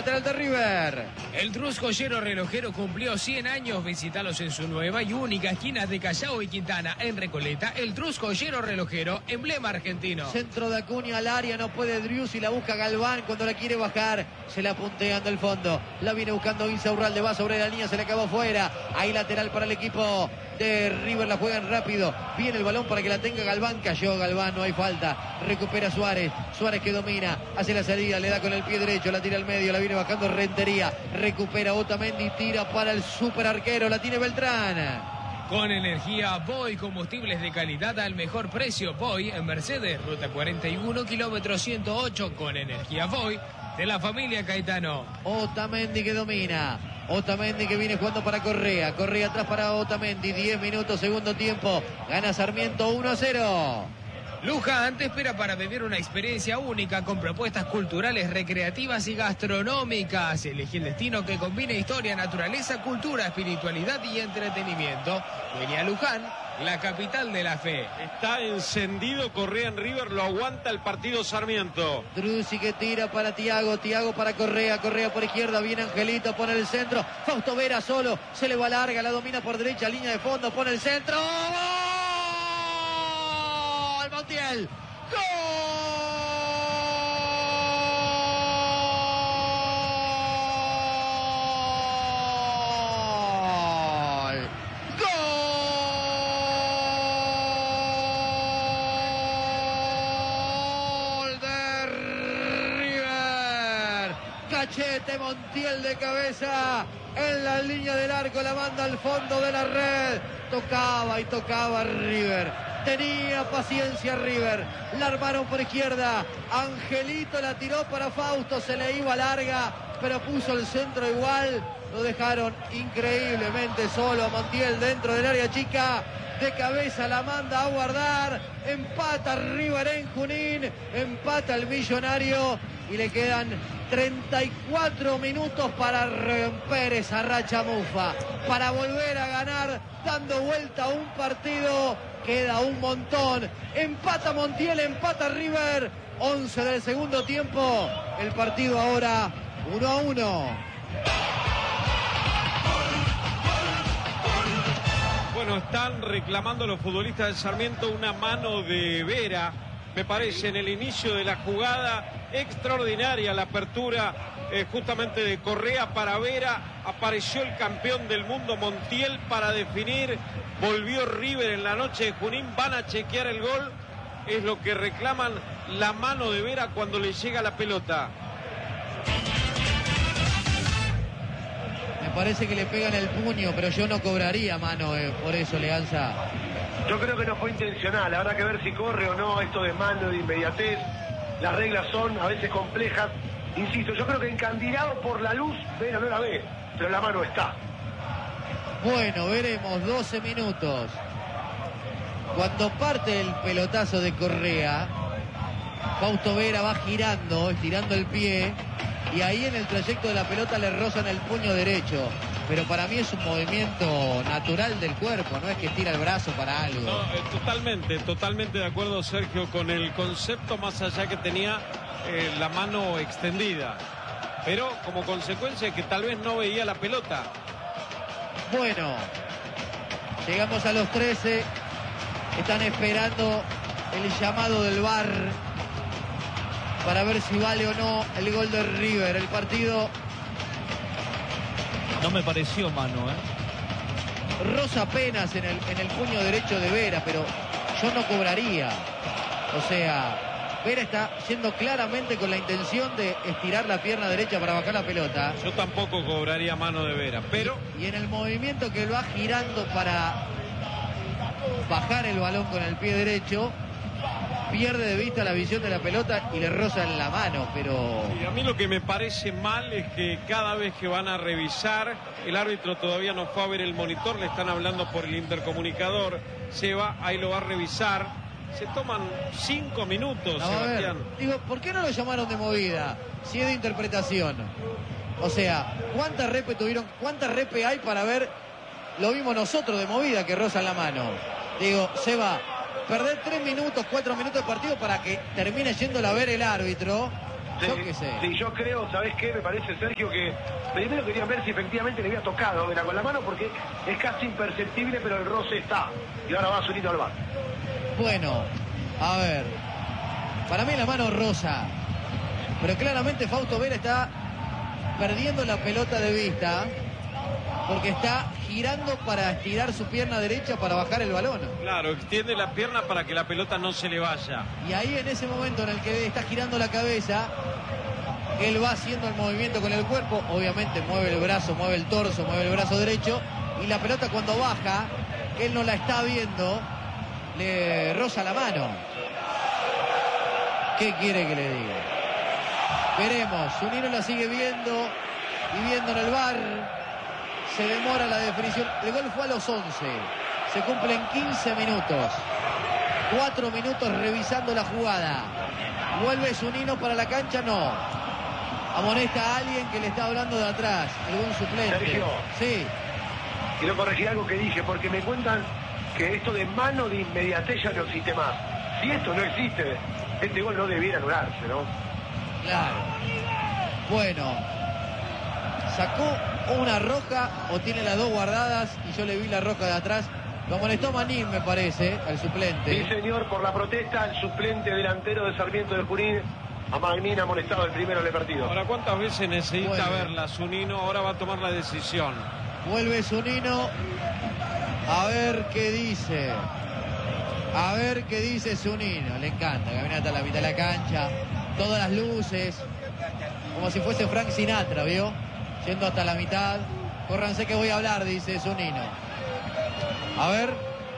lateral de River. El Trus Joyero Relojero cumplió 100 años. Visitalos en su nueva y única esquina de Callao y Quintana en Recoleta. El Trus Joyero Relojero, emblema argentino. Centro de Acuña al área, no puede Drius y la busca Galván cuando la quiere bajar. Se la puntean del fondo. La viene buscando Insaurralde, va sobre la línea, se le acabó fuera. Ahí lateral para el equipo de River, la juegan rápido. Viene el balón para que la tenga Galván. Cayó Galván, no hay falta. Recupera Suárez. Suárez que domina, hace la salida, le da con el pie derecho, la tira al medio, la viene bajando Rentería. Recupera Otamendi, tira para el super arquero, la tiene Beltrán. Con energía Voy, combustibles de calidad al mejor precio. Voy en Mercedes, ruta 41, kilómetro 108. Con energía Voy de la familia Caetano. Otamendi que domina. Otamendi que viene jugando para Correa. Correa atrás para Otamendi. 10 minutos, segundo tiempo. Gana Sarmiento 1-0. Luján te espera para vivir una experiencia única con propuestas culturales, recreativas y gastronómicas. Elegí el destino que combine historia, naturaleza, cultura, espiritualidad y entretenimiento. Vení a Luján, la capital de la fe. Está encendido Correa en River, lo aguanta el partido Sarmiento. Drusi que tira para Thiago, Thiago para Correa, Correa por izquierda, viene Angelito, pone el centro. Fausto Vera solo, se le va larga, la domina por derecha, línea de fondo, pone el centro. Montiel. ¡Gol! ¡Gol de River! Cachete Montiel de cabeza en la línea del arco, la manda al fondo de la red. Tocaba y tocaba River. Tenía paciencia River, la armaron por izquierda, Angelito la tiró para Fausto, se le iba larga, pero puso el centro igual, lo dejaron increíblemente solo a Montiel dentro del área chica, de cabeza la manda a guardar, empata River en Junín, empata el Millonario y le quedan 34 minutos para romper esa racha mufa, para volver a ganar, dando vuelta a un partido. Queda un montón. Empata Montiel, empata River. 11 del segundo tiempo. El partido ahora 1-1. Bueno, están reclamando los futbolistas del Sarmiento una mano de Vera. Me parece en el inicio de la jugada extraordinaria la apertura justamente de Correa para Vera. Apareció el campeón del mundo Montiel para definir. Volvió River en la noche de Junín. Van a chequear el gol. Es lo que reclaman, la mano de Vera cuando le llega la pelota. Me parece que le pegan el puño, pero yo no cobraría mano por eso, Leanza. Yo creo que no fue intencional. Habrá que ver si corre o no esto de mano, de inmediatez. Las reglas son a veces complejas. Insisto, yo creo que encandilado por la luz, Vera no la ve, pero la mano está. Bueno, veremos 12 minutos. Cuando parte el pelotazo de Correa, Fausto Vera va girando, estirando el pie, y ahí en el trayecto de la pelota le rozan el puño derecho. Pero para mí es un movimiento natural del cuerpo, no es que tira el brazo para algo. No, totalmente de acuerdo, Sergio, con el concepto, más allá que tenía la mano extendida. Pero como consecuencia que tal vez no veía la pelota. Bueno, llegamos a los 13. Están esperando el llamado del VAR para ver si vale o no el gol de River. El partido... No me pareció mano, roza apenas en el puño derecho de Vera, pero yo no cobraría. O sea, Vera está yendo claramente con la intención de estirar la pierna derecha para bajar la pelota. Yo tampoco cobraría mano de Vera, pero... Y en el movimiento que va girando para bajar el balón con el pie derecho, pierde de vista la visión de la pelota y le roza en la mano, pero... Y a mí lo que me parece mal es que cada vez que van a revisar, el árbitro todavía no fue a ver el monitor, le están hablando por el intercomunicador, se va, ahí lo va a revisar, se toman 5 minutos, no, Sebastián. Digo, ¿por qué no lo llamaron de movida? Si es de interpretación. O sea, ¿cuántas repe tuvieron? ¿Cuántas repe hay para ver? Lo vimos nosotros de movida que rozan la mano. Digo, Seba, perder 3 minutos, 4 minutos de partido para que termine yéndolo a ver el árbitro, Yo qué sé. Sí, yo creo, ¿sabés qué? Me parece, Sergio, que primero querían ver si efectivamente le había tocado Vera con la mano, porque es casi imperceptible, pero el roce está. Y ahora va Zunino al bar. Bueno, a ver. Para mí la mano rosa. Pero claramente Fausto Vera está perdiendo la pelota de vista, porque está girando para estirar su pierna derecha para bajar el balón. Claro, extiende la pierna para que la pelota no se le vaya. Y ahí en ese momento en el que está girando la cabeza, él va haciendo el movimiento con el cuerpo, obviamente mueve el brazo, mueve el torso, mueve el brazo derecho, y la pelota cuando baja, él no la está viendo, le roza la mano. ¿Qué quiere que le diga? Veremos, Zunino la sigue viendo y viendo en el VAR. Se demora la definición. El gol fue a los 11. Se cumplen 15 minutos. 4 minutos revisando la jugada. ¿Vuelve Zunino para la cancha? No. Amonesta a alguien que le está hablando de atrás. Algún suplente. Sergio. Sí. Quiero corregir algo que dije, porque me cuentan que esto de mano de inmediatez ya no existe más. Si esto no existe, este gol no debiera anularse, ¿no? Claro. Bueno. Sacó una roja o tiene las dos guardadas y yo le vi la roja de atrás. Lo molestó Manín, me parece, al suplente. Sí, señor, por la protesta, el suplente delantero de Sarmiento de Junín, a Manín ha molestado el primero del partido. Ahora, ¿cuántas veces necesita verla Zunino? Ahora va a tomar la decisión. Vuelve Zunino. A ver qué dice. A ver qué dice Zunino. Le encanta caminar hasta la mitad de la cancha. Todas las luces. Como si fuese Frank Sinatra, ¿vio? Yendo hasta la mitad. Córranse que voy a hablar, dice Zunino. A ver.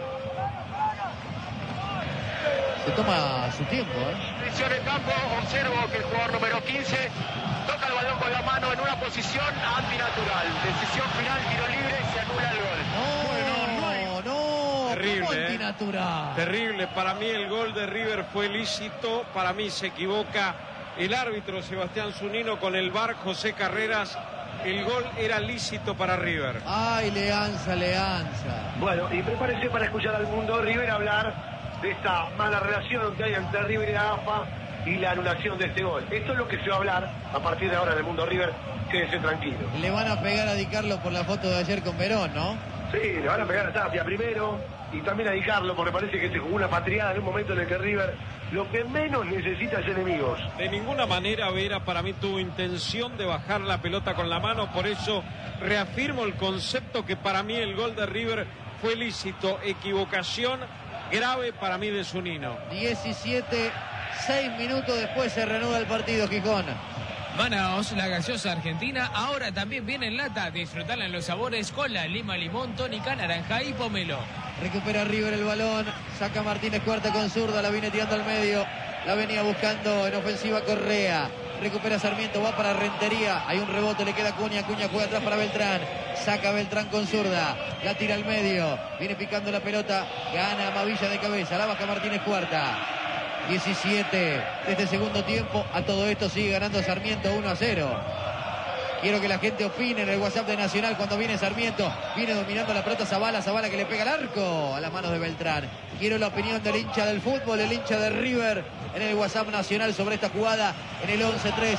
Se toma su tiempo, Posición de campo, observo que el jugador número 15 toca el balón con la mano en una posición antinatural. Decisión final, tiro libre, se anula el gol. No. Terrible, ¿Cómo antinatural? Terrible. Para mí el gol de River fue lícito. Para mí se equivoca el árbitro Sebastián Zunino con el VAR José Carreras. El gol era lícito para River. Ay, Leanza. Bueno, y prepárese para escuchar al Mundo River hablar de esta mala relación que hay entre River y la AFA y la anulación de este gol. Esto es lo que se va a hablar a partir de ahora en el Mundo River. Quédese tranquilo. Le van a pegar a Di Carlo por la foto de ayer con Verón, ¿no? Sí, le van a pegar a Tapia primero y también a Di Carlo, porque parece que se jugó una patriada en un momento en el que River lo que menos necesita es enemigos. De ninguna manera Vera para mí tuvo intención de bajar la pelota con la mano, por eso reafirmo el concepto que para mí el gol de River fue lícito. Equivocación grave para mí de Zunino. 17, 6 minutos después se reanuda el partido, Gijón. Manaos, la gaseosa argentina, ahora también viene en lata. Disfrutarla en los sabores cola, lima, limón, tónica, naranja y pomelo. Recupera River el balón, saca Martínez Cuarta con zurda, la viene tirando al medio, la venía buscando en ofensiva Correa. Recupera Sarmiento, va para Rentería, hay un rebote, le queda Acuña juega atrás para Beltrán, saca Beltrán con zurda, la tira al medio, viene picando la pelota, gana Mavilla de cabeza, la baja Martínez Cuarta. 17 de este segundo tiempo, a todo esto sigue ganando Sarmiento 1-0. Quiero que la gente opine en el WhatsApp de Nacional cuando viene Sarmiento. Viene dominando la pelota Zabala que le pega al arco a las manos de Beltrán. Quiero la opinión del hincha del fútbol, el hincha de River en el WhatsApp Nacional sobre esta jugada en el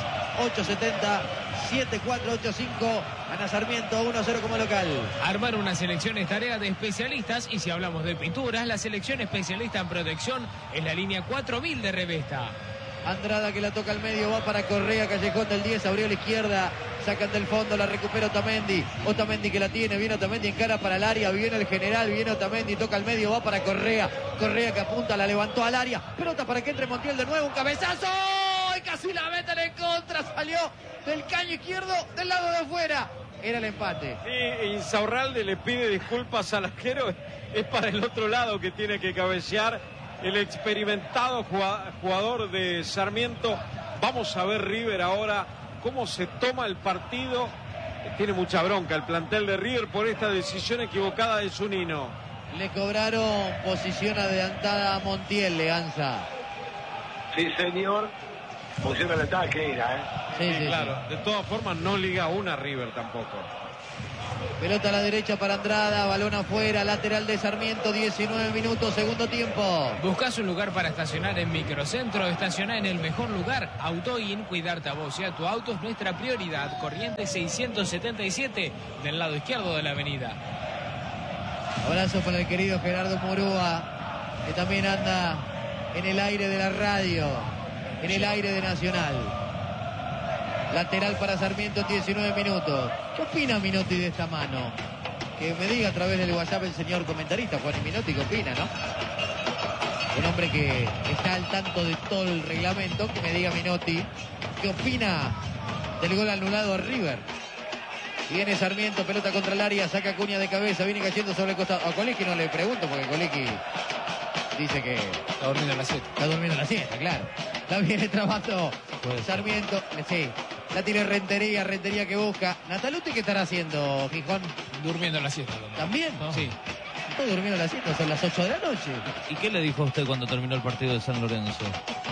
11-3-870-7485. Gana Sarmiento 1-0 como local. Armar una selección es tarea de especialistas y si hablamos de pinturas, la selección especialista en protección es la línea 4000 de Revesta. Andrada que la toca al medio, va para Correa, Callejón del 10, abrió a la izquierda, sacan del fondo, la recupera Otamendi que la tiene, viene Otamendi en cara para el área, viene el general, viene Otamendi, toca al medio, va para Correa que apunta, la levantó al área, pelota para que entre Montiel de nuevo, un cabezazo, y casi la meten en contra, salió del caño izquierdo del lado de afuera, era el empate. Sí, Insaurralde le pide disculpas al arquero, es para el otro lado que tiene que cabecear el experimentado jugador de Sarmiento. Vamos a ver River ahora cómo se toma el partido. Tiene mucha bronca el plantel de River por esta decisión equivocada de Zunino. Le cobraron posición adelantada a Montiel, Leanza. Sí, señor. Posición adelantada que era, Sí, claro. De todas formas no liga una River tampoco. Pelota a la derecha para Andrada, balón afuera, lateral de Sarmiento, 19 minutos, segundo tiempo. ¿Buscas un lugar para estacionar en Microcentro? Estacioná en el mejor lugar. AutoIn, cuidarte a vos y a tu auto es nuestra prioridad. Corrientes 677, del lado izquierdo de la avenida. Abrazo para el querido Gerardo Murúa, que también anda en el aire de la radio, en el aire de Nacional. Lateral para Sarmiento, 19 minutos. ¿Qué opina Minotti de esta mano? Que me diga a través del WhatsApp el señor comentarista, Juan Minotti, ¿qué opina, no? Un hombre que está al tanto de todo el reglamento, que me diga Minotti, ¿qué opina del gol anulado a River? Viene Sarmiento, pelota contra el área, saca Acuña de cabeza, viene cayendo sobre el costado. A Colicchi no le pregunto, porque Colicchi dice que Está durmiendo a la 7. está durmiendo la siesta, claro. La viene trabajando Sarmiento, sí. La tiene Rentería que busca. Nataluti, ¿qué estará haciendo, Gijón? Durmiendo a la siesta. ¿También? ¿No? Sí. Está durmiendo la siesta, son las 8 de la noche. ¿Y qué le dijo a usted cuando terminó el partido de San Lorenzo?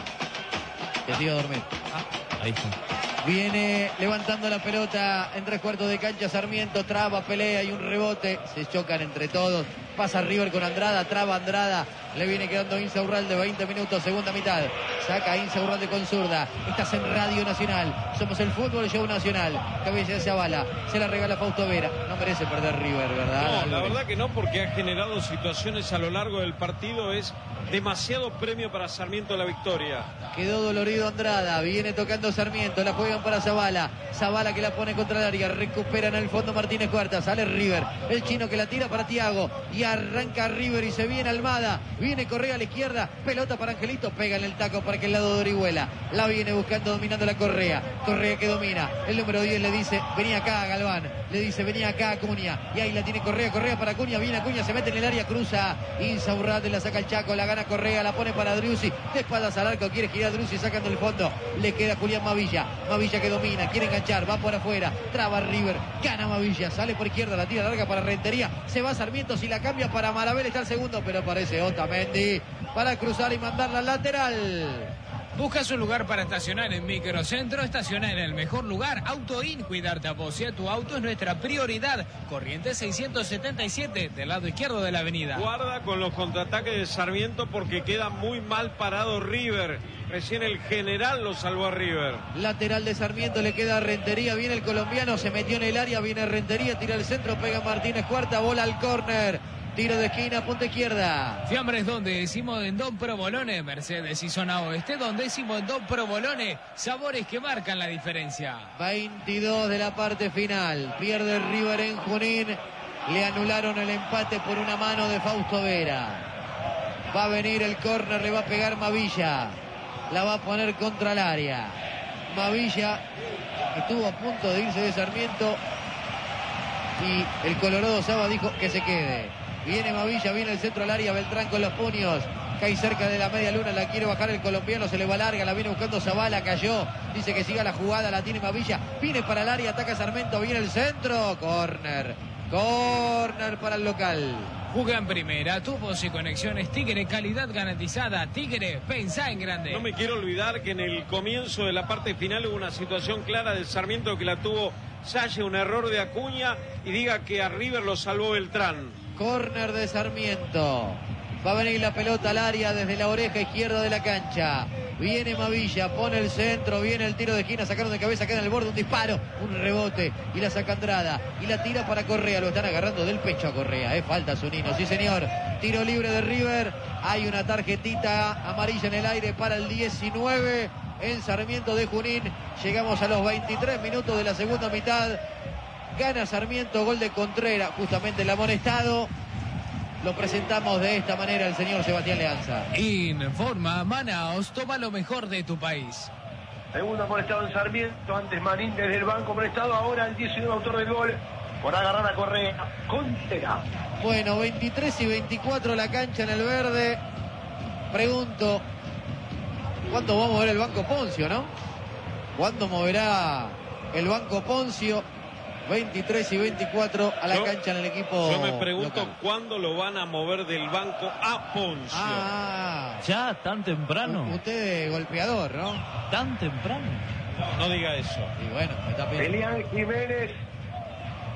Que te iba a dormir. Ahí está. Viene levantando la pelota en 3/4 de cancha Sarmiento, traba, pelea y un rebote. Se chocan entre todos. Pasa River con Andrada, traba Andrada. Le viene quedando Insaurralde, 20 minutos, segunda mitad. Saca Insaurralde con zurda. Estás en Radio Nacional. Somos el Fútbol Show Nacional. Cabeza de Zavala. Se la regala Fausto Vera. No merece perder River, ¿verdad? No, la verdad que no, porque ha generado situaciones a lo largo del partido. Es demasiado premio para Sarmiento la victoria. Quedó dolorido Andrada, viene tocando Sarmiento, la juegan para Zavala. Zavala que la pone contra el área, recupera en el fondo Martínez Cuarta, sale River. El chino que la tira para Thiago y arranca River y se viene Almada. Viene Correa a la izquierda, pelota para Angelito, pega en el taco para que el lado de Orihuela. La viene buscando, dominando la Correa. Correa que domina, el número 10 le dice, vení acá Galván. Le dice, vení acá Acuña. Y ahí la tiene Correa para Acuña, viene Acuña, se mete en el área, cruza. Insaurralde la saca el Chaco, la gana Correa, la pone para Driussi, de espaldas al arco, quiere girar Driussi, sacando el fondo, le queda Julián Mavilla que domina, quiere enganchar, va por afuera, traba River, gana Mavilla, sale por izquierda, la tira larga para Rentería, se va Sarmiento, si la cambia para Marabel está el segundo, pero aparece Otamendi para cruzar y mandarla al lateral. ¿Buscas un lugar para estacionar en Microcentro? Estaciona en el mejor lugar. AutoIn, cuidarte a vos y a tu auto es nuestra prioridad. Corrientes 677, del lado izquierdo de la avenida. Guarda con los contraataques de Sarmiento porque queda muy mal parado River. Recién el general lo salvó a River. Lateral de Sarmiento, le queda a Rentería, viene el colombiano, se metió en el área, viene Rentería, tira el centro, pega Martínez Cuarta, bola al córner. Tiro de esquina, punta izquierda. Fiambres, donde decimos en Don Provolone. Mercedes y zona oeste, donde decimos en Don Provolone. Sabores que marcan la diferencia. 22 de la parte final. Pierde River en Junín. Le anularon el empate por una mano de Fausto Vera. Va a venir el córner, le va a pegar Mavilla. La va a poner contra el área. Mavilla estuvo a punto de irse de Sarmiento. Y el Colorado Saba dijo que se quede. Viene Mavilla, viene el centro al área, Beltrán con los puños. Cae cerca de la media luna, la quiere bajar el colombiano, se le va larga, la viene buscando Zavala, cayó. Dice que siga la jugada, la tiene Mavilla. Viene para el área, ataca Sarmiento, viene el centro. Córner para el local. Juega en primera, tubos y conexiones Tigre, calidad garantizada. Tigre, pensá en grande. No me quiero olvidar que en el comienzo de la parte final hubo una situación clara de Sarmiento que la tuvo Salle, un error de Acuña, y diga que a River lo salvó Beltrán. Córner de Sarmiento. Va a venir la pelota al área desde la oreja izquierda de la cancha. Viene Mavilla, pone el centro, viene el tiro de esquina, sacaron de cabeza, queda en el borde, un disparo, un rebote, y la saca Andrada, y la tira para Correa, lo están agarrando del pecho a Correa, falta Zunino, sí señor, tiro libre de River, hay una tarjetita amarilla en el aire para el 19 en Sarmiento de Junín, llegamos a los 23 minutos de la segunda mitad, gana Sarmiento, gol de Contreras, justamente el amonestado. Lo presentamos de esta manera el señor Sebastián Leanza. Informa Manaos, toma lo mejor de tu país. Segundo amonestado en Sarmiento, antes Manín desde el banco amonestado, ahora el 19 autor del gol por agarrar a Correa. Contreras. Bueno, 23 y 24 la cancha en el verde. Pregunto, ¿cuándo va a mover el banco Poncio, no? ¿Cuándo moverá el banco Poncio? 23 y 24 a la cancha en el equipo. Yo me pregunto local. cuándo lo van a mover del banco a Poncio. ¿Ya tan temprano? Usted es golpeador, ¿no? ¿Tan temprano? No diga eso. Y bueno, me está pidiendo. Elian Jiménez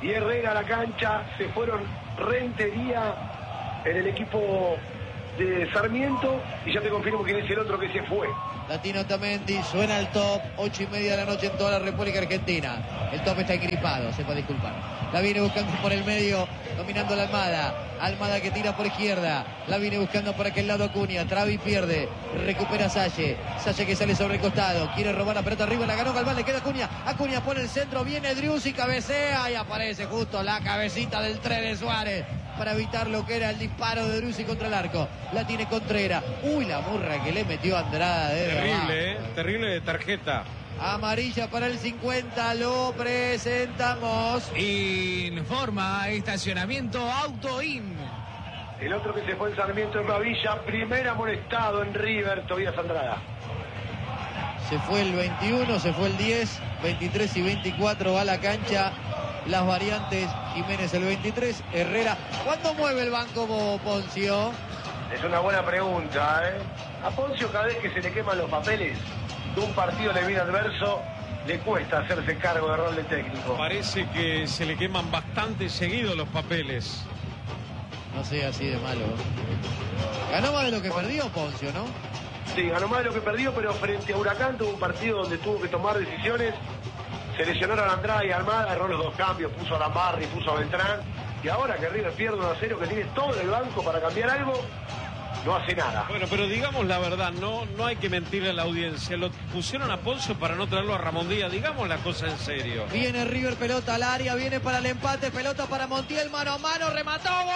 y Herrera a la cancha. Se fueron Rentería en el equipo de Sarmiento, y ya te confirmo quién es el otro que se fue. Latino Tamendi, suena el top, 8:30 de la noche en toda la República Argentina. El top está engripado, sepa disculpar. La viene buscando por el medio, dominando la Almada. Almada que tira por izquierda. La viene buscando por aquel lado Acuña. Travi pierde. Recupera Salle. Salle que sale sobre el costado. Quiere robar la pelota arriba. La ganó Galván. Le queda Acuña. Acuña pone el centro. Viene Driussi y cabecea. Y aparece justo la cabecita del tren de Suárez para evitar lo que era el disparo de Driussi contra el arco. La tiene Contreras. Uy, la murra que le metió Andrade. Terrible, terrible de tarjeta. Amarilla para el 50, lo presentamos. Informa estacionamiento Autoin. El otro que se fue en Sarmiento es Bavilla, primer amonestado en River, Tobías Andrada. Se fue el 21, se fue el 10, 23 y 24 va a la cancha. Las variantes, Jiménez el 23, Herrera. ¿Cuándo mueve el banco Poncio? Es una buena pregunta, ¿eh? A Poncio cada vez que se le queman los papeles de un partido le viene adverso, le cuesta hacerse cargo de rol de técnico. Parece que se le queman bastante seguido los papeles. No sea así de malo. Ganó más de lo que perdió Poncio, ¿no? Sí, ganó más de lo que perdió, pero frente a Huracán tuvo un partido donde tuvo que tomar decisiones. Se lesionaron a Andrada y Almada, erró los dos cambios, puso a Lambarri, puso a Beltrán. Y ahora que River pierde 1-0, que tiene todo el banco para cambiar algo, no hace nada. Bueno, pero digamos la verdad, no hay que mentirle a la audiencia. Lo pusieron a Poncio para no traerlo a Ramón Díaz. Digamos la cosa en serio. Viene River, pelota al área, viene para el empate, pelota para Montiel, mano a mano, remató, ¡gol!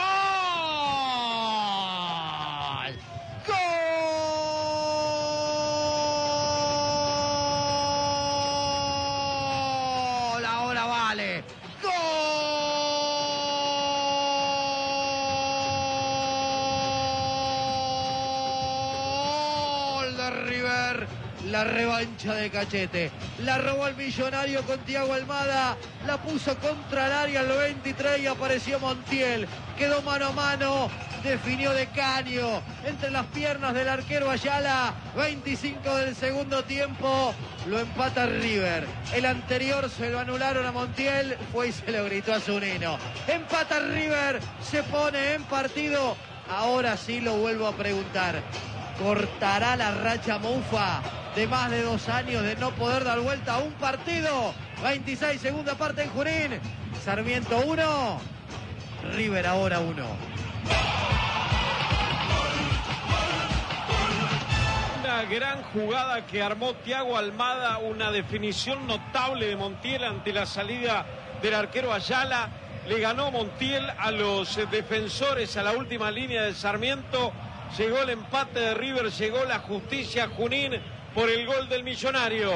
¡Gol! Ahora vale. River, la revancha de Cachete, la robó el Millonario con Thiago Almada, la puso contra el área al 23 y apareció Montiel, quedó mano a mano, definió de caño entre las piernas del arquero Ayala. 25 del segundo tiempo, lo empata River. El anterior se lo anularon a Montiel, fue y se lo gritó a Zunino. Empata River, se pone en partido. Ahora sí lo vuelvo a preguntar. ¿Cortará la racha Mufa de más de 2 años de no poder dar vuelta a un partido? 26, segunda parte en Junín. Sarmiento 1, River ahora 1. Una gran jugada que armó Thiago Almada, una definición notable de Montiel ante la salida del arquero Ayala. Le ganó Montiel a los defensores a la última línea de Sarmiento. Llegó el empate de River, llegó la justicia a Junín por el gol del Millonario.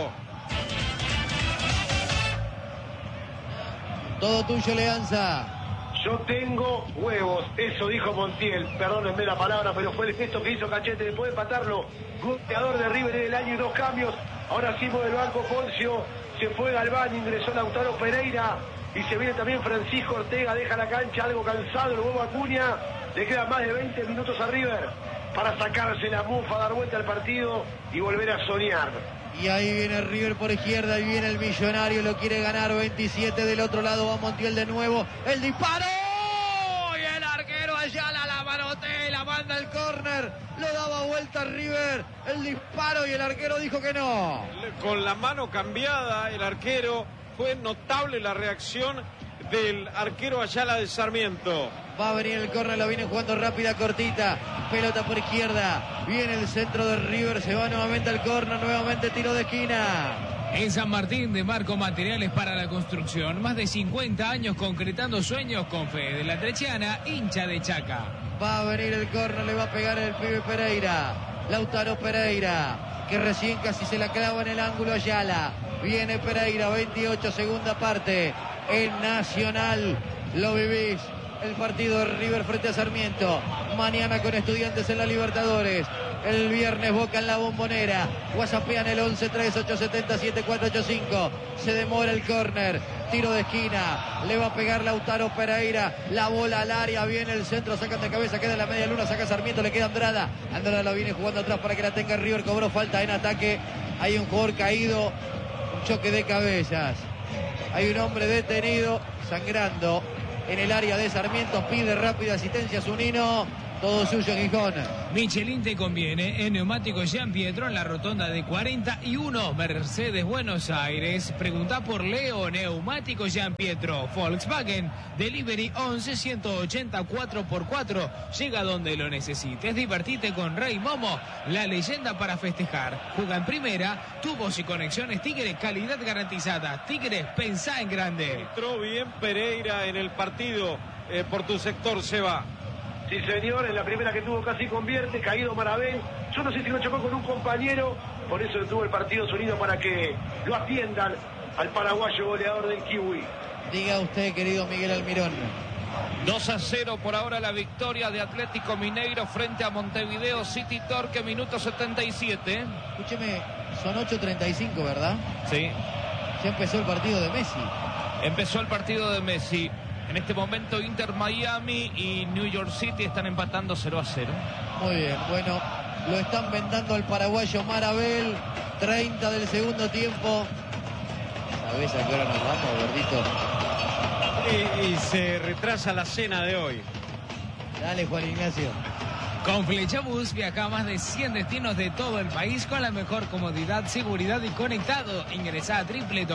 Todo tuyo, Leanza. Yo tengo huevos, eso dijo Montiel, perdónenme la palabra, pero fue el gesto que hizo Cachete después de empatarlo. Goleador de River en el año y 2 cambios. Ahora sí mueve el banco Poncio, se fue Galván, ingresó Lautaro Pereira y se viene también Francisco Ortega, deja la cancha algo cansado, el huevo Acuña. Le quedan más de 20 minutos a River para sacarse la mufa, dar vuelta al partido y volver a soñar. Y ahí viene River por izquierda y viene el Millonario, lo quiere ganar. 27 del otro lado, va Montiel de nuevo. El disparo y el arquero Ayala la manotea, la manda al córner. Lo daba vuelta a River. El disparo y el arquero dijo que no. Con la mano cambiada, el arquero, fue notable la reacción del arquero Ayala de Sarmiento. Va a venir el córner, lo viene jugando rápida, cortita. Pelota por izquierda. Viene el centro de River, se va nuevamente al córner, nuevamente tiro de esquina. En San Martín, de Marco Materiales para la Construcción. Más de 50 años concretando sueños con Fede La Trechiana, hincha de Chaca. Va a venir el córner, le va a pegar el pibe Pereira. Lautaro Pereira, que recién casi se la clava en el ángulo Ayala. Viene Pereira, 28, segunda parte. En Nacional lo vivís. El partido de River frente a Sarmiento. Mañana con Estudiantes en la Libertadores. El viernes Boca en la Bombonera. WhatsAppean el 11-3870-7485. Se demora el córner. Tiro de esquina. Le va a pegar Lautaro Pereira. La bola al área. Viene el centro. Sacan de cabeza. Queda en la media luna. Saca Sarmiento. Le queda Andrada. Andrada lo viene jugando atrás para que la tenga River. Cobró falta en ataque. Hay un jugador caído. Un choque de cabezas. Hay un hombre detenido. sangrando en el área de Sarmiento, pide rápida asistencia Zunino. Todo suyo, Gijón. Michelin te conviene. En Neumáticos Gian Pietro, en la rotonda de 41, Mercedes, Buenos Aires. Pregunta por Leo. Neumáticos Gian Pietro. Volkswagen. Delivery 11-180 4x4. Llega donde lo necesites. Divertite con Rey Momo, la leyenda para festejar. Juega en primera. Tubos y conexiones Tigre. Calidad garantizada. Tigre, pensá en grande. Entró bien Pereira en el partido por tu sector, Seba. Sí, señor, en la primera que tuvo casi convierte, caído Marabel. Yo no sé si lo chocó con un compañero, por eso detuvo el partido Zunino para que lo atiendan al paraguayo goleador del Kiwi. Diga usted, querido Miguel Almirón. 2-0 por ahora la victoria de Atlético Mineiro frente a Montevideo City Torque, minuto 77. Escúcheme, son 8:35, ¿verdad? Sí, Ya empezó el partido de Messi. empezó el partido de Messi. En este momento Inter Miami y New York City están empatando 0-0. Muy bien, bueno, lo están vendando al paraguayo Marabel. 30 del segundo tiempo. ¿Sabés a qué hora nos vamos, gordito? Y se retrasa la cena de hoy. Dale, Juan Ignacio. Con Flechabús viaja a más de 100 destinos de todo el país con la mejor comodidad, seguridad y conectado. Ingresá a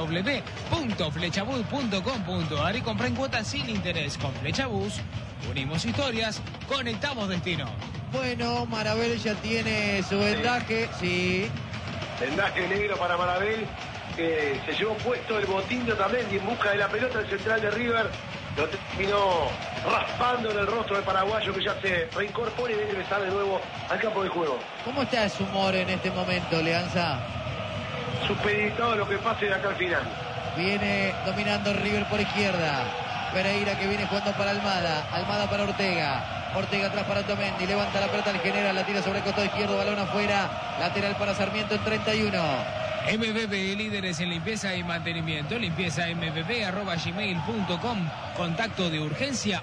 www.flechabús.com.ar y compra en cuotas sin interés. Con Flechabús unimos historias, conectamos destino. Bueno, Marabel ya tiene su vendaje, sí. Vendaje negro para Marabel, que se llevó puesto el botín de Otamendi en busca de la pelota. El central de River lo terminó raspando en el rostro del paraguayo, que ya se reincorpora y debe regresar de nuevo al campo de juego. ¿Cómo está su humor en este momento, Leanza? Supeditado a lo que pase de acá al final. Viene dominando River por izquierda. Pereira que viene jugando para Almada. Almada para Ortega. Ortega atrás para Otamendi. Levanta la pelota al general. La tira sobre el costado izquierdo. Balón afuera. Lateral para Sarmiento en 31. MBB, líderes en limpieza y mantenimiento. Limpieza mbb@gmail.com. Contacto de urgencia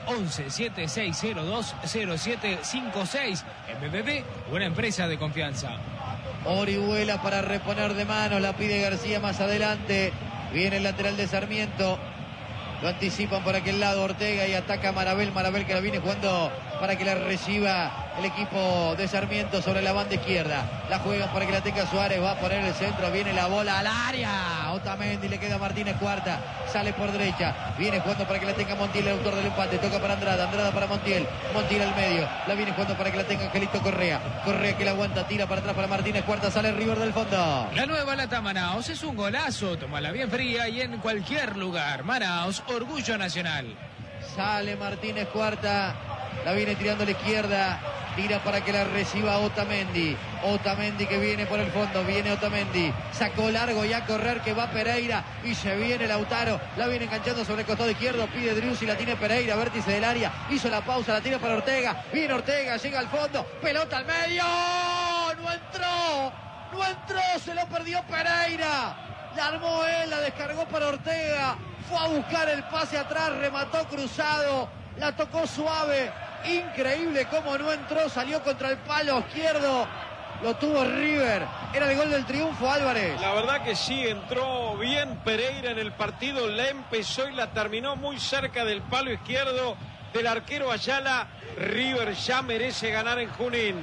11-7602-0756. MBB, una empresa de confianza. Orihuela para reponer de mano. La pide García más adelante. Viene el lateral de Sarmiento. Lo anticipan por aquel lado Ortega y ataca Marabel. Marabel que la viene jugando para que la reciba el equipo de Sarmiento sobre la banda izquierda. La juegan para que la tenga Suárez. Va a poner el centro. Viene la bola al área. Otamendi, le queda Martínez Cuarta. Sale por derecha. Viene jugando para que la tenga Montiel, el autor del empate. Toca para Andrada. Andrada para Montiel. Montiel al medio. La viene jugando para que la tenga Angelito Correa. Correa que la aguanta. Tira para atrás para Martínez Cuarta. Sale River del fondo. La nueva lata Manaos es un golazo. Tómala bien fría y en cualquier lugar. Manaos, orgullo nacional. Sale Martínez Cuarta. La viene tirando a la izquierda. Tira para que la reciba Otamendi. Otamendi que viene por el fondo. Viene Otamendi. Sacó largo y a correr que va Pereira. Y se viene Lautaro. La viene enganchando sobre el costado izquierdo. Pide Driussi. La tiene Pereira. Vértice del área. Hizo la pausa. La tira para Ortega. Viene Ortega. Llega al fondo. Pelota al medio. No entró. No entró. Se lo perdió Pereira. La armó él. La descargó para Ortega. Fue a buscar el pase atrás. Remató cruzado. La tocó suave. Increíble cómo no entró, salió contra el palo izquierdo, lo tuvo River, era el gol del triunfo, Álvarez. La verdad que sí, entró bien Pereira en el partido, la empezó y la terminó muy cerca del palo izquierdo del arquero Ayala. River ya merece ganar en Junín.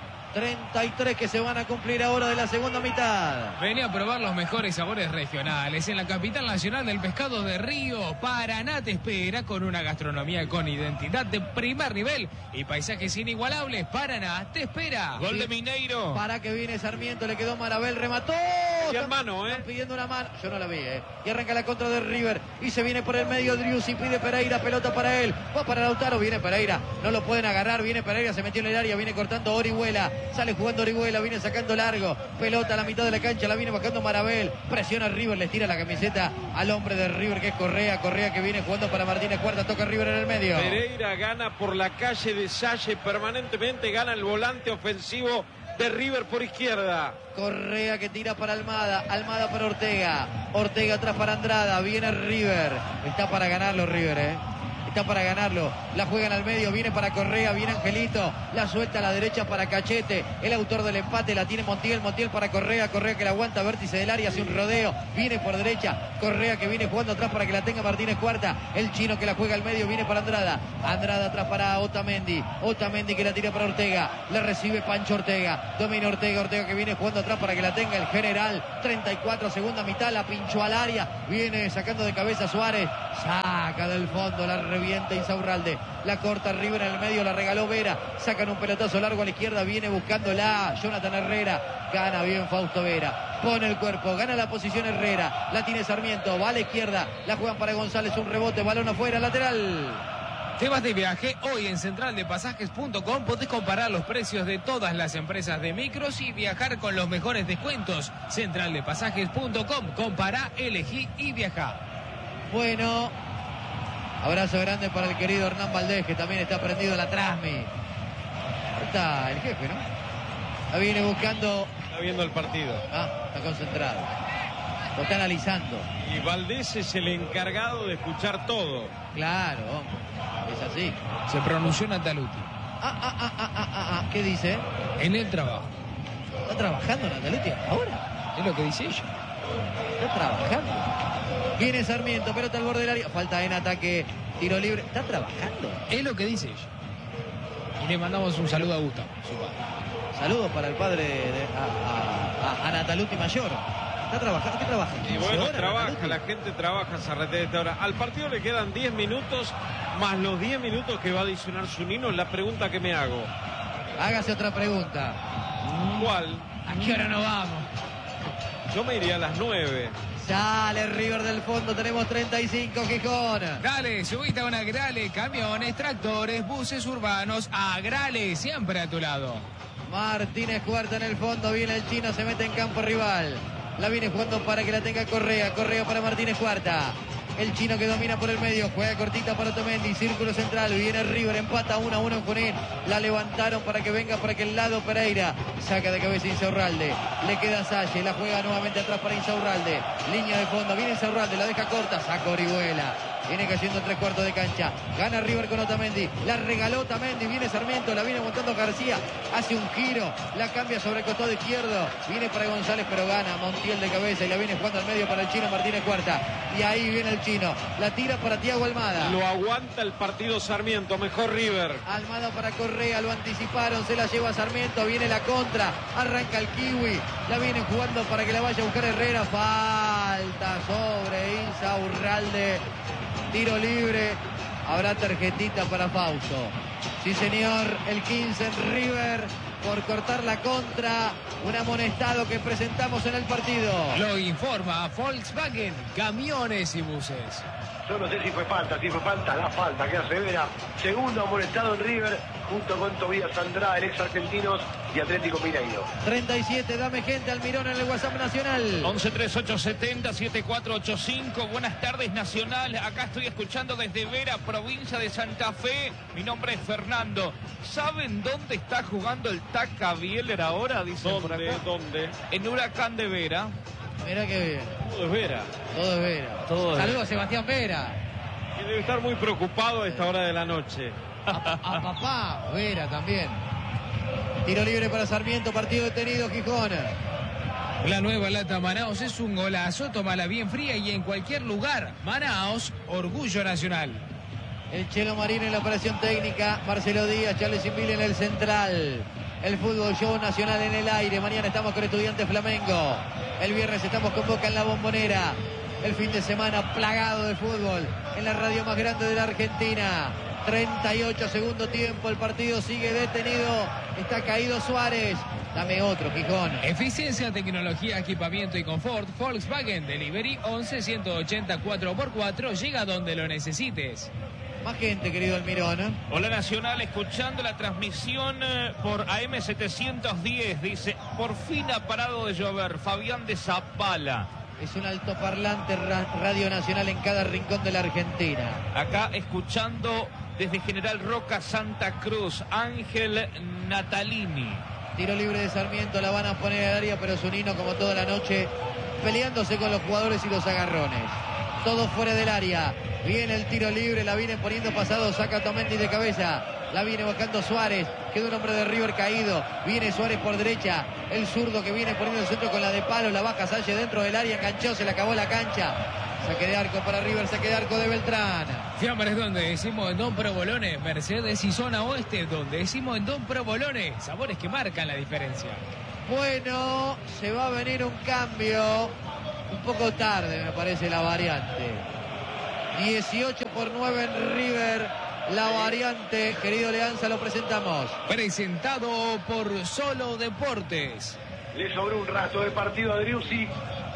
33 que se van a cumplir ahora de la segunda mitad. Vení a probar los mejores sabores regionales en la capital nacional del pescado de Río. Paraná te espera con una gastronomía con identidad de primer nivel y paisajes inigualables. Paraná te espera. Gol de Mineiro. Para que viene Sarmiento, le quedó Marabel, remató. Y hermano, Están pidiendo una mano, yo no la vi, Y arranca la contra de River y se viene por el medio Driussi, pide Pereira, pelota para él, va para Lautaro, viene Pereira, no lo pueden agarrar, viene Pereira, se metió en el área, viene cortando Orihuela, sale jugando Orihuela, viene sacando largo, pelota a la mitad de la cancha, la viene bajando Marabel, presiona River, le tira la camiseta al hombre de River que es Correa, Correa que viene jugando para Martínez Cuarta, toca River en el medio. Pereira gana por la calle de Salle, permanentemente gana el volante ofensivo de River por izquierda. Correa que tira para Almada, Almada para Ortega, Ortega atrás para Andrada, viene River, está para ganarlo River, está para ganarlo, la juegan al medio, viene para Correa, viene Angelito, la suelta a la derecha para Cachete, el autor del empate la tiene Montiel para Correa, Correa que la aguanta, vértice del área, hace un rodeo, viene por derecha, Correa que viene jugando atrás para que la tenga Martínez Cuarta, el chino que la juega al medio, viene para Andrada atrás para Otamendi que la tira para Ortega, la recibe Pancho Ortega, domina Ortega que viene jugando atrás para que la tenga el general, 34 segunda mitad, la pinchó al área, viene sacando de cabeza Suárez, saca del fondo, la revienta Insaurralde, la corta River en el medio, la regaló Vera, sacan un pelotazo largo a la izquierda, viene buscándola Jonathan Herrera, gana bien Fausto Vera, pone el cuerpo, gana la posición Herrera, la tiene Sarmiento, va a la izquierda, la juegan para González, un rebote, balón afuera, lateral. Te vas de viaje, hoy en centraldepasajes.com podés comparar los precios de todas las empresas de micros y viajar con los mejores descuentos. Centraldepasajes.com, compará, elegí y viajá. Bueno, abrazo grande para el querido Hernán Valdés, que también está prendido a la Trasmi. Ahí está el jefe, ¿no? La viene buscando. Está viendo el partido. Está concentrado. Lo está analizando. Y Valdés es el encargado de escuchar todo. Claro, es así. Se pronunció Nataluti. ¿Qué dice? En el trabajo. ¿Está trabajando Nataluti ahora? Es lo que dice ella. Está trabajando. Viene Sarmiento, pelota al borde del área. Falta en ataque, tiro libre. ¿Está trabajando? Es lo que dice ella. Y le mandamos un saludo a Gustavo, su padre. Saludos para el padre a Nataluti Mayor. ¿Está trabajando? ¿Qué trabaja? Y bueno, trabaja, Nataluti? la gente trabaja Zarrete de esta hora. Al partido le quedan 10 minutos, más los 10 minutos que va a adicionar Zunino. La pregunta que me hago. Hágase otra pregunta. ¿Cuál? ¿A qué hora nos vamos? Yo me iría a las 9. Sale River del fondo, tenemos 35, Gijón. Dale, subite a una Agrale, camiones, tractores, buses urbanos, Agrale, siempre a tu lado. Martínez Cuarta en el fondo, viene el chino, se mete en campo rival. La viene jugando para que la tenga Correa, Correa para Martínez Cuarta. El chino que domina por el medio, juega cortita para Otamendi, círculo central, viene River, empata 1-1 en Junín, la levantaron para que venga por aquel lado Pereira, saca de cabeza Insaurralde, le queda Salle, la juega nuevamente atrás para Insaurralde, línea de fondo, viene Insaurralde, la deja corta, saca Orihuela, viene cayendo 3/4 de cancha, gana River con Otamendi, la regaló Otamendi, viene Sarmiento, la viene montando García, hace un giro, la cambia sobre el costado izquierdo, viene para González pero gana Montiel de cabeza y la viene jugando al medio para el chino Martínez Cuarta, y ahí viene el chino, la tira para Thiago Almada. Lo aguanta el partido Sarmiento, mejor River. Almada para Correa, lo anticiparon, se la lleva Sarmiento, viene la contra, arranca el Kiwi, la viene jugando para que la vaya a buscar Herrera, falta sobre Insaurralde, tiro libre, habrá tarjetita para Fausto. Sí señor, el 15 en River por cortar la contra, un amonestado que presentamos en el partido. Lo informa Volkswagen, camiones y buses. Yo no sé si fue falta, la falta que hace Vera. Segundo amonestado en River, junto con Tobías Andrada, el ex Argentinos y Atlético Mineiro. 37, dame gente Almirón en el WhatsApp Nacional. 113870-7485. Buenas tardes, Nacional. Acá estoy escuchando desde Vera, provincia de Santa Fe. Mi nombre es Fernando. ¿Saben dónde está jugando el Taca Bieler ahora? Dicen por acá. ¿Dónde? En Huracán de Vera. Mirá que bien. Todo es Vera. Todo es Vera. Saludos a Sebastián Vera. Y debe estar muy preocupado a esta hora de la noche. A papá Vera también. Tiro libre para Sarmiento, partido detenido Gijón. La nueva lata Manaos es un golazo, tómala bien fría y en cualquier lugar. Manaos, orgullo nacional. El Chelo Marín en la operación técnica, Marcelo Díaz, Charles Inville en el central. El fútbol show nacional en el aire. Mañana estamos con Estudiantes Flamengo. El viernes estamos con Boca en la Bombonera. El fin de semana plagado de fútbol en la radio más grande de la Argentina. 38 segundo tiempo, el partido sigue detenido. Está caído Suárez. Dame otro, Gijón. Eficiencia, tecnología, equipamiento y confort. Volkswagen Delivery 11 180 4x4. Llega donde lo necesites. Más gente, querido Almirón. Hola Nacional, escuchando la transmisión por AM710. Dice, por fin ha parado de llover. Fabián de Zapala. Es un altoparlante radio nacional en cada rincón de la Argentina. Acá escuchando desde General Roca, Santa Cruz, Ángel Natalini. Tiro libre de Sarmiento, la van a poner al área, pero Zunino, como toda la noche, peleándose con los jugadores y los agarrones. todo fuera del área. Viene el tiro libre, la viene poniendo pasado, saca Otamendi de cabeza. La viene buscando Suárez, queda un hombre de River caído. Viene Suárez por derecha, el zurdo que viene poniendo el centro con la de palo, la baja Salle dentro del área, enganchó, se le acabó la cancha. Saque de arco para River, saque de arco de Beltrán. Fiambres donde decimos en Don Provolone, Mercedes y zona oeste, donde decimos en Don Provolone, sabores que marcan la diferencia. Bueno, se va a venir un cambio, un poco tarde me parece la variante. 18-9 en River, la variante, querido Leanza, lo presentamos. Presentado por Solo Deportes. Le sobró un rato de partido a Driussi.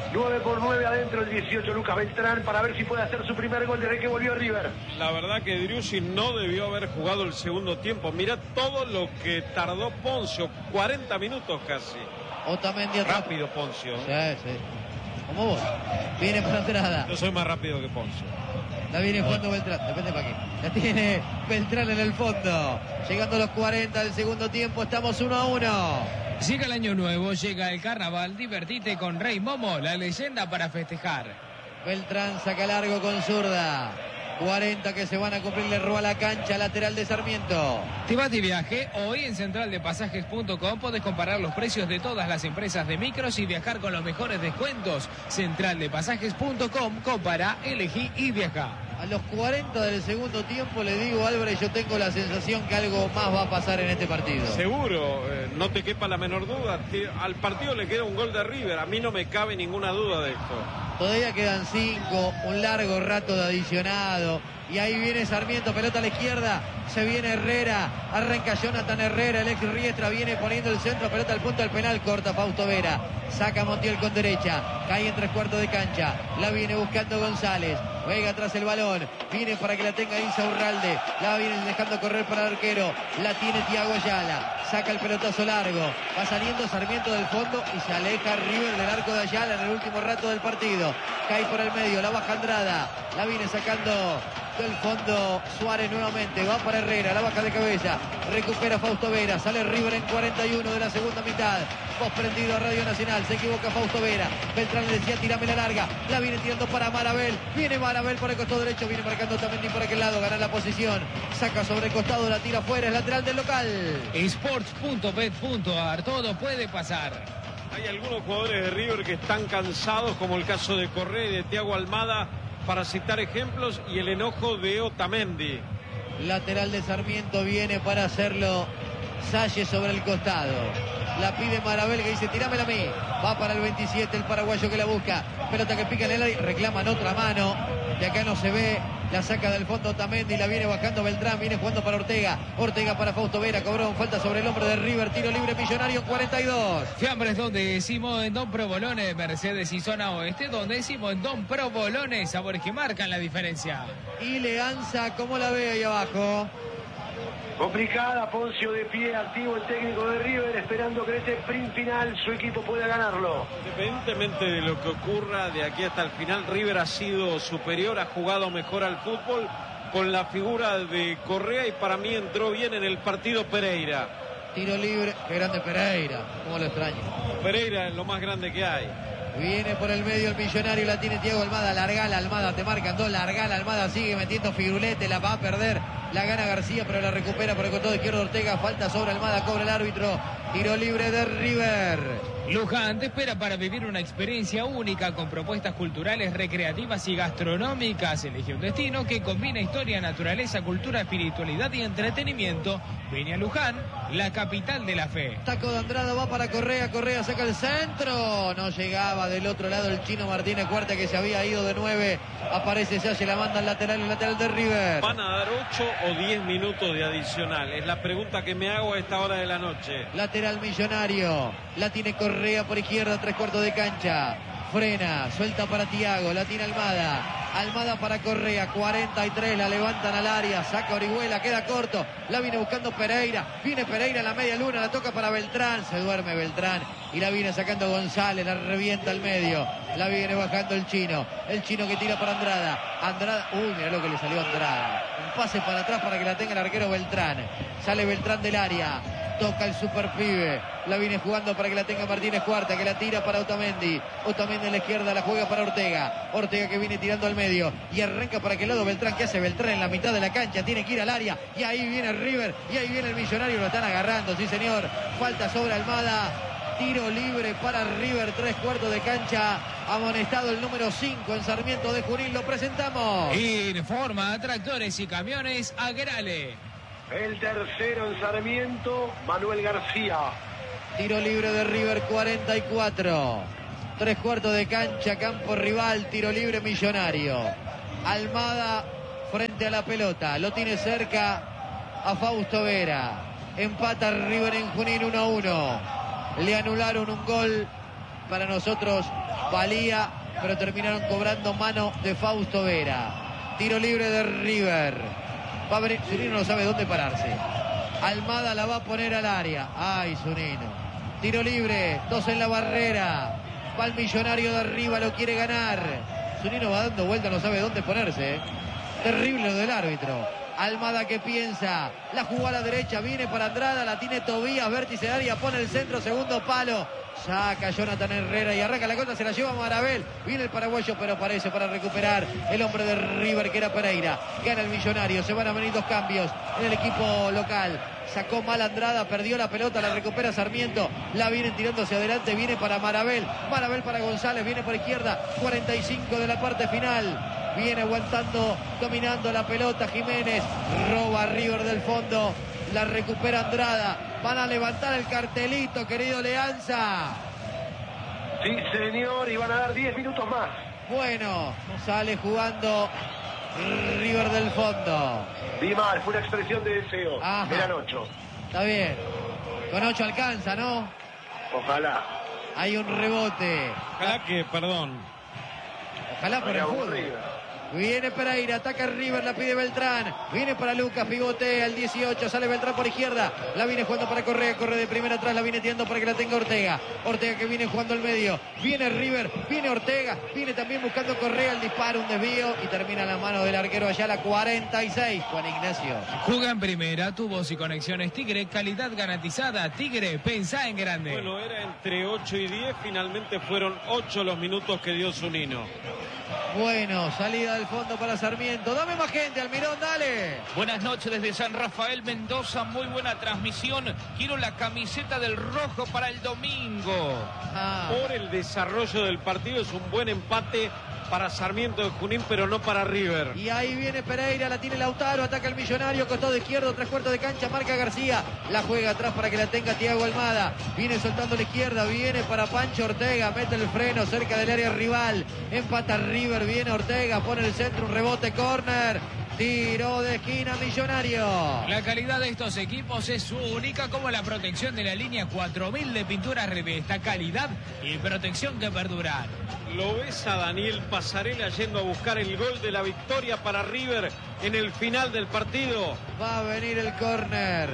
9-9 adentro el 18 Lucas Beltrán para ver si puede hacer su primer gol desde que volvió a River. La verdad que Driussi no debió haber jugado el segundo tiempo. Mira todo lo que tardó Poncio, 40 minutos casi. Otamendi atrás. Rápido Poncio. Sí. Como vos. Viene para entrada. Yo soy más rápido que Poncio. La viene jugando Beltrán, depende para qué. La tiene Beltrán en el fondo. Llegando a los 40 del segundo tiempo, estamos 1-1. Llega el año nuevo, llega el carnaval, divertite con Rey Momo, la leyenda para festejar. Beltrán saca largo con zurda. 40 que se van a cumplir, le roba la cancha, lateral de Sarmiento. Te vas de viaje, hoy en centraldepasajes.com podés comparar los precios de todas las empresas de micros y viajar con los mejores descuentos. Centraldepasajes.com, compara, elegí y viaja. A los 40 del segundo tiempo le digo, Álvarez, yo tengo la sensación que algo más va a pasar en este partido. Seguro, no te quepa la menor duda. Al partido le queda un gol de River, a mí no me cabe ninguna duda de esto. Todavía quedan 5, un largo rato de adicionado. Y ahí viene Sarmiento, pelota a la izquierda, se viene Herrera, arranca Jonathan Herrera, el ex Riestra viene poniendo el centro, pelota al punto del penal, corta Fausto Vera, saca Montiel con derecha, cae en 3/4 de cancha, la viene buscando González, Vega tras el balón, viene para que la tenga Insaurralde, la viene dejando correr para el arquero, la tiene Thiago Ayala, saca el pelotazo largo, va saliendo Sarmiento del fondo y se aleja River del arco de Ayala en el último rato del partido, cae por el medio, la baja Andrada, la viene sacando del fondo Suárez nuevamente, va para Herrera, la baja de cabeza, recupera Fausto Vera, sale River en 41 de la segunda mitad, post prendido a Radio Nacional, se equivoca Fausto Vera, Beltrán le decía tirame la larga, la viene tirando para Marabel, viene Marabel por el costado derecho, viene marcando Otamendi por aquel lado, gana la posición, saca sobre el costado, la tira afuera, es lateral del local. Sports.bet.ar, todo puede pasar. Hay algunos jugadores de River que están cansados, como el caso de Correa y de Thiago Almada, para citar ejemplos, y el enojo de Otamendi. Lateral de Sarmiento, viene para hacerlo Salle sobre el costado. La pide Marabel que dice tirámela a mí. Va para el 27 el paraguayo que la busca. Pelota que pica en el aire, reclaman otra mano. De acá no se ve. La saca del fondo Otamendi, la viene bajando Beltrán, viene jugando para Ortega. Ortega para Fausto Vera, cobró falta sobre el hombre de River, tiro libre Millonario en 42. Fiambres donde decimos en Don Provolone, Mercedes y zona oeste, donde decimos en Don Provolone, sabores que marcan la diferencia. Y Leanza, ¿cómo la ve ahí abajo? Complicada, Poncio de pie, activo el técnico de River, esperando que en este sprint final su equipo pueda ganarlo. Independientemente de lo que ocurra de aquí hasta el final, River ha sido superior, ha jugado mejor al fútbol con la figura de Correa y para mí entró bien en el partido Pereira. Tiro libre, qué grande Pereira, cómo lo extraño. Pereira es lo más grande que hay. Viene por el medio el Millonario, la tiene Thiago Almada, largala Almada, te marcan dos, largala Almada, sigue metiendo Figurulete, la va a perder, la gana García, pero la recupera por el costado izquierdo Ortega, falta sobre Almada, cobra el árbitro, tiro libre de River. Luján te espera para vivir una experiencia única con propuestas culturales, recreativas y gastronómicas. Elige un destino que combina historia, naturaleza, cultura, espiritualidad y entretenimiento. Ven a Luján, la capital de la fe. Taco de Andrada va para Correa, Correa saca el centro, no llegaba del otro lado el chino Martínez Cuarta que se había ido de 9, aparece Salle, la manda al lateral, el lateral de River. ¿Van a dar 8 o 10 minutos de adicional? Es la pregunta que me hago a esta hora de la noche. Lateral Millonario, la tiene Correa por izquierda, 3/4 de cancha. Frena, suelta para Thiago, la tiene Almada. Almada para Correa, 43, la levantan al área, saca Orihuela, queda corto. La viene buscando Pereira, viene Pereira en la media luna, la toca para Beltrán, se duerme Beltrán. Y la viene sacando González, la revienta al medio. La viene bajando el chino que tira para Andrada. Andrada, uy, mira lo que le salió a Andrada. Un pase para atrás para que la tenga el arquero Beltrán. Sale Beltrán del área. Toca el super pibe. La viene jugando para que la tenga Martínez Cuarta, que la tira para Otamendi. Otamendi en la izquierda, la juega para Ortega. Ortega que viene tirando al medio. Y arranca para aquel lado Beltrán. ¿Qué hace Beltrán en la mitad de la cancha? Tiene que ir al área. Y ahí viene River. Y ahí viene el Millonario. Lo están agarrando, sí señor. Falta sobre Almada. Tiro libre para River, 3/4 de cancha. Amonestado el número 5 en Sarmiento de Junín. Lo presentamos. Informa a Tractores y Camiones Agrale. El tercero en Sarmiento, Manuel García. Tiro libre de River, 44. 3/4 de cancha, campo rival, tiro libre Millonario. Almada frente a la pelota, lo tiene cerca a Fausto Vera. Empata River en Junín 1-1. Le anularon un gol, para nosotros valía, pero terminaron cobrando mano de Fausto Vera. Tiro libre de River. Va a venir, Zunino no sabe dónde pararse. Almada la va a poner al área. Ay, Zunino. Tiro libre, 2 en la barrera. Va el Millonario de arriba, lo quiere ganar. Zunino va dando vuelta, no sabe dónde ponerse. Terrible lo del árbitro. Almada que piensa, la jugó a la derecha, viene para Andrada, la tiene Tobías, vértice de área, pone el centro, segundo palo. Saca Jonathan Herrera y arranca la contra, se la lleva Marabel. Viene el paraguayo, pero parece para recuperar el hombre de River, que era Pereira. Gana el Millonario, se van a venir 2 cambios en el equipo local. Sacó mal Andrada, perdió la pelota, la recupera Sarmiento. La vienen tirando hacia adelante, viene para Marabel. Marabel para González, viene por izquierda. 45 de la parte final. Viene aguantando, dominando la pelota Jiménez. Roba River del fondo. La recupera Andrada. Van a levantar el cartelito, querido Leanza. Sí, señor, y van a dar 10 minutos más. Bueno, sale jugando River del fondo. Vi mal, fue una expresión de deseo. Ajá. Eran 8. Está bien. Con 8 alcanza, ¿no? Ojalá. Hay un rebote. Ojalá que, perdón. Ojalá por el fútbol. Viene Pereira, ataca River, la pide Beltrán. Viene para Lucas, pivotea el 18, sale Beltrán por izquierda. La viene jugando para Correa, corre de primera atrás, la viene tirando para que la tenga Ortega. Ortega que viene jugando al medio. Viene River, viene Ortega, viene también buscando Correa, el disparo, un desvío y termina la mano del arquero allá, la 46, Juan Ignacio. Juega en primera, tubos y conexiones Tigre, calidad garantizada. Tigre, pensá en grande. Bueno, era entre 8 y 10, finalmente fueron 8 los minutos que dio Zunino. Bueno, salida del fondo para Sarmiento. Dame más gente, Almirón, dale. Buenas noches desde San Rafael, Mendoza. Muy buena transmisión. Quiero la camiseta del rojo para el domingo. Por el desarrollo del partido es un buen empate para Sarmiento de Junín, pero no para River. Y ahí viene Pereira, la tiene Lautaro, ataca el Millonario, costado izquierdo, 3/4 de cancha, marca García, la juega atrás para que la tenga Thiago Almada, viene soltando la izquierda, viene para Pancho Ortega, mete el freno cerca del área rival, empata River, viene Ortega, pone el centro, un rebote, córner. Tiro de esquina Millonario. La calidad de estos equipos es única, como la protección de la línea 4000 de pinturas Revesta. Calidad y protección que perduran. Lo ves a Daniel Pasarela yendo a buscar el gol de la victoria para River en el final del partido. Va a venir el córner.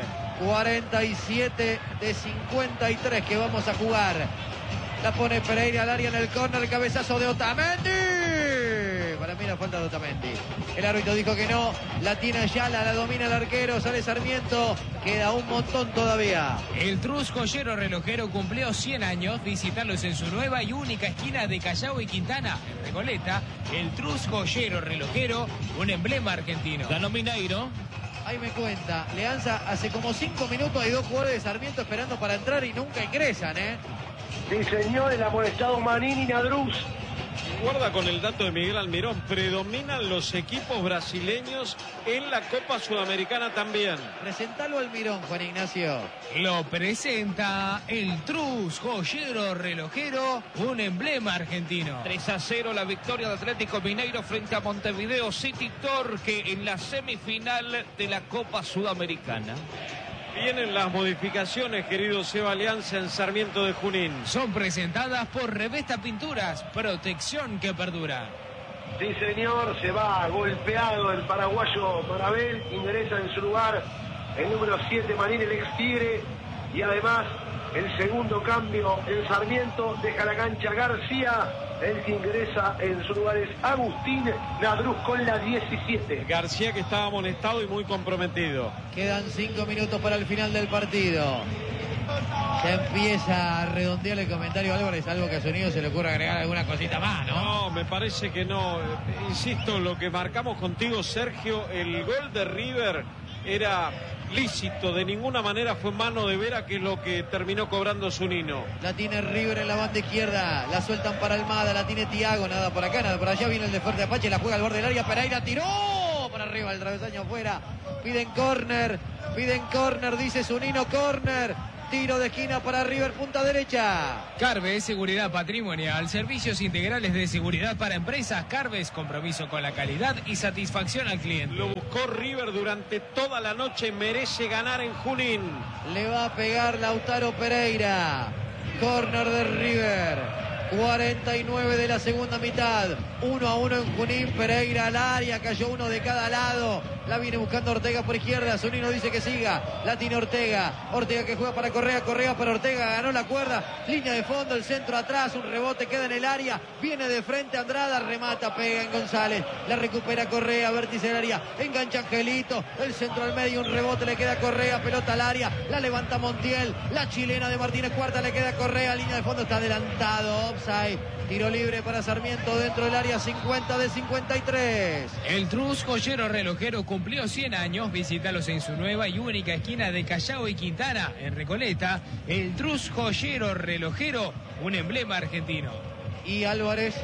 47 de 53 que vamos a jugar. La pone Pereira al área en el córner, el cabezazo de Otamendi. Para mí la falta de Otamendi. El árbitro dijo que no, la tiene Ayala, la domina el arquero, sale Sarmiento, queda un montón todavía. El Trus Joyero Relojero cumplió 100 años, visitarlos en su nueva y única esquina de Callao y Quintana, en Recoleta. El Trus Joyero Relojero, un emblema argentino. Ganó Mineiro. Ahí me cuenta, Leanza, hace como 5 minutos hay 2 jugadores de Sarmiento esperando para entrar y nunca ingresan, ¿eh? Sí, señor, el amonestado Manini y Nadruz. Guarda con el dato de Miguel Almirón, predominan los equipos brasileños en la Copa Sudamericana también. Presentalo al Mirón, Juan Ignacio. Lo presenta el Trus Joyero Relojero, un emblema argentino. 3-0 la victoria de Atlético Mineiro frente a Montevideo City Torque en la semifinal de la Copa Sudamericana. Vienen las modificaciones, querido Seba Alianza, en Sarmiento de Junín. Son presentadas por Revesta Pinturas, protección que perdura. Sí, señor, se va golpeado el paraguayo Marabel, ingresa en su lugar el número 7, Marín, el ex Tigre, y además el segundo cambio en Sarmiento, deja la cancha García, El que ingresa en su lugar es Agustín Nadruz con la 17. García, que estaba amonestado y muy comprometido. Quedan 5 minutos para el final del partido. Se empieza a redondear el comentario, Álvarez, algo que a Sonido se le ocurre agregar alguna cosita más, ¿no? No, me parece que no. Insisto, lo que marcamos contigo, Sergio, el gol de River era lícito, de ninguna manera fue mano de Vera, que es lo que terminó cobrando Zunino. La tiene River en la banda izquierda, la sueltan para Almada, la tiene Thiago, nada por acá, nada por allá, viene el de Fuerte Apache, la juega al borde del área, Pereira tiró para arriba, el travesaño afuera, piden córner, dice Zunino, córner. Tiro de esquina para River, punta derecha. Carves, seguridad patrimonial, servicios integrales de seguridad para empresas. Carves, compromiso con la calidad y satisfacción al cliente. Lo buscó River durante toda la noche, merece ganar en Junín. Le va a pegar Lautaro Pereira. Córner de River. 49 de la segunda mitad. 1-1 en Junín. Pereira al área. Cayó uno de cada lado. La viene buscando Ortega por izquierda. Zunino dice que siga. La tiene Ortega. Ortega que juega para Correa. Correa para Ortega. Ganó la cuerda. Línea de fondo. El centro atrás. Un rebote queda en el área. Viene de frente Andrada. Remata. Pega en González. La recupera Correa. Vértice del área. Engancha Angelito. El centro al medio. Un rebote le queda a Correa. Pelota al área. La levanta Montiel. La chilena de Martínez Cuarta le queda a Correa. Línea de fondo. Está adelantado. Offside. Tiro libre para Sarmiento dentro del área, 50 de 53. El Trus Joyero Relojero cumplió 100 años. Visítalos en su nueva y única esquina de Callao y Quintana, en Recoleta. El Trus Joyero Relojero, un emblema argentino. Y Álvarez.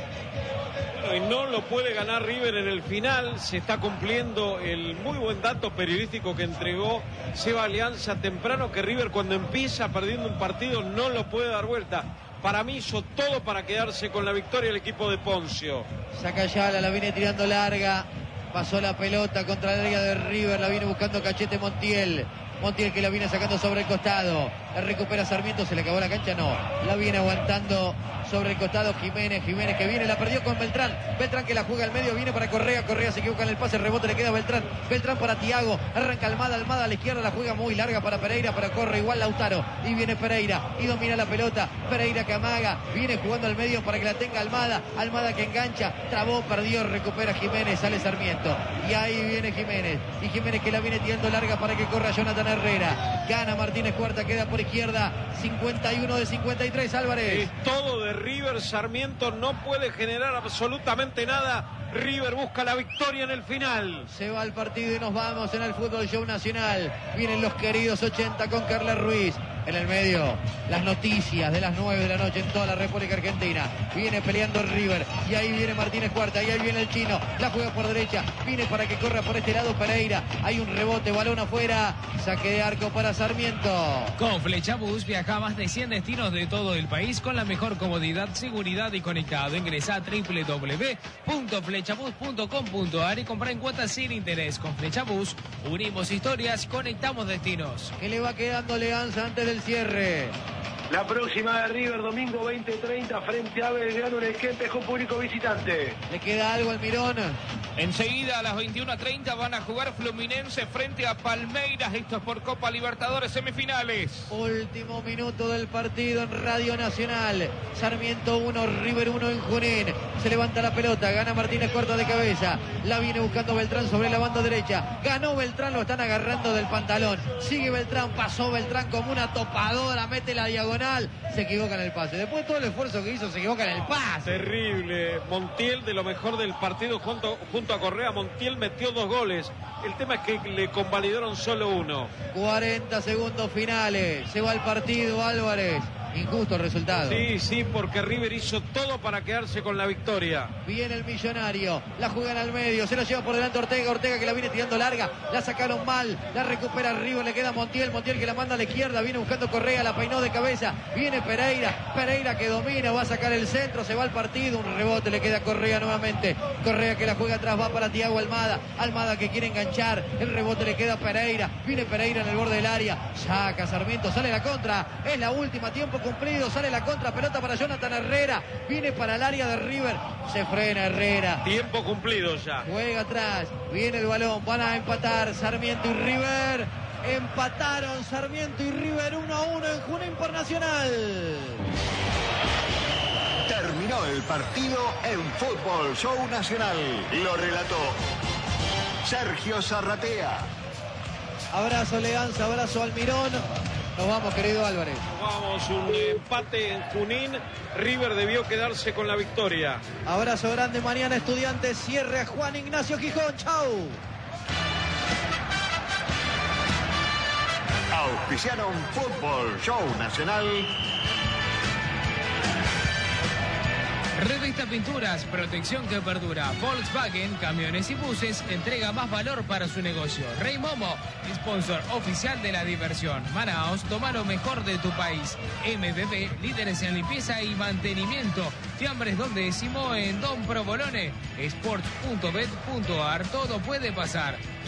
Y no lo puede ganar River en el final. Se está cumpliendo el muy buen dato periodístico que entregó Seba Alianza temprano, que River cuando empieza perdiendo un partido no lo puede dar vuelta. Para mí hizo todo para quedarse con la victoria el equipo de Poncio. Saca Yala, la viene tirando larga. Pasó la pelota contra el área de River. La viene buscando Cachete Montiel. Montiel que la viene sacando sobre el costado. La recupera Sarmiento. ¿Se le acabó la cancha? No. La viene aguantando sobre el costado Jiménez. Jiménez que viene. La perdió con Beltrán. Beltrán que la juega al medio. Viene para Correa. Correa se equivoca en el pase. Rebote le queda a Beltrán. Beltrán para Thiago. Arranca Almada. Almada a la izquierda. La juega muy larga para Pereira. Para corre igual Lautaro. Y viene Pereira. Y domina la pelota. Pereira que amaga. Viene jugando al medio para que la tenga Almada. Almada que engancha. Trabó. Perdió. Recupera Jiménez. Sale Sarmiento. Y ahí viene Jiménez. Y Jiménez que la viene tirando larga para que corra Jonathan Herrera. Gana Martínez Cuarta. Queda por izquierda. 51 de 53. Álvarez. Es todo de River. Sarmiento no puede generar absolutamente nada. River busca la victoria en el final. Se va el partido y nos vamos en el Fútbol Show Nacional. Vienen los queridos 80 con Carla Ruiz. En el medio, las noticias de las 9 de la noche en toda la República Argentina. Viene peleando River. Y ahí viene Martínez Cuarta. Y ahí viene el chino. La juega por derecha. Viene para que corra por este lado Pereira. Hay un rebote, balón afuera. Saque de arco para Sarmiento. Con Flechabús viaja a más de 100 destinos de todo el país con la mejor comodidad, seguridad y conectado. Ingresa a www.flechabús.com.ar y compra en cuotas sin interés. Con Flechabús unimos historias, conectamos destinos. Que le va quedando Leanza antes del cierre. La próxima de River, domingo 20:30, frente a Belgrano en el Kempes con público visitante. ¿Le queda algo al Mirón? Enseguida a las 21:30 van a jugar Fluminense frente a Palmeiras. Esto es por Copa Libertadores semifinales. Último minuto del partido en Radio Nacional. Sarmiento 1, River 1 en Junín. Se levanta la pelota, gana Martínez Cuarta de cabeza. La viene buscando Beltrán sobre la banda derecha. Ganó Beltrán, lo están agarrando del pantalón. Sigue Beltrán, pasó Beltrán como una topadora, mete la diagonal. Se equivoca en el pase. Después de todo el esfuerzo que hizo, se equivoca en el pase. Terrible. Montiel, de lo mejor del partido junto a Correa. Montiel metió 2 goles. El tema es que le convalidaron solo 1. 40 segundos finales. Se va el partido, Álvarez. Injusto el resultado. Sí, porque River hizo todo para quedarse con la victoria. Viene el Millonario, la juegan al medio, se la lleva por delante Ortega que la viene tirando larga, la sacaron mal, la recupera River, le queda Montiel que la manda a la izquierda, viene buscando Correa, la peinó de cabeza, viene Pereira que domina, va a sacar el centro, se va al partido, un rebote, le queda Correa nuevamente, Correa que la juega atrás, va para Thiago Almada que quiere enganchar, el rebote le queda a Pereira, viene Pereira en el borde del área, saca Sarmiento, sale la contra, es la última, tiempo cumplido, sale la contra, pelota para Jonathan Herrera, viene para el área de River, se frena Herrera. Tiempo cumplido ya. Juega atrás, viene el balón, van a empatar Sarmiento y River. Empataron Sarmiento y River 1-1 en Junín por Nacional. Terminó terminó el partido en Fútbol Show Nacional. Lo relató Sergio Zarratea. Abrazo Leganza, abrazo Almirón. Nos vamos, querido Álvarez. Vamos, un empate en Junín. River debió quedarse con la victoria. Abrazo grande, mañana Estudiantes cierre a Juan Ignacio Gijón. Chau. Auspiciaron Fútbol Show Nacional. Revista Pinturas, protección que perdura. Volkswagen, camiones y buses, entrega más valor para su negocio. Rey Momo, sponsor oficial de la diversión. Manaos, toma lo mejor de tu país. MBB, líderes en limpieza y mantenimiento. Fiambres Don Décimo en Don Provolone. Sports.bet.ar, todo puede pasar.